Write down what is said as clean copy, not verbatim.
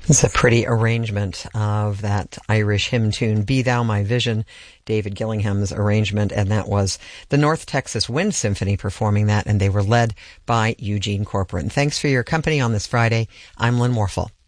It's a pretty arrangement of that Irish hymn tune, Be Thou My Vision, David Gillingham's arrangement, and that was the North Texas Wind Symphony performing that, and they were led by Eugene Corcoran. Thanks for your company on this Friday. I'm Lynn Morrill.